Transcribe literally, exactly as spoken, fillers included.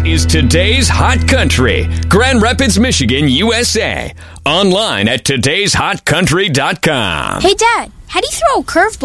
is today's hot country. Grand Rapids, Michigan, U S A. Online at todays hot country dot com. Hey, Dad, how do you throw a curveball?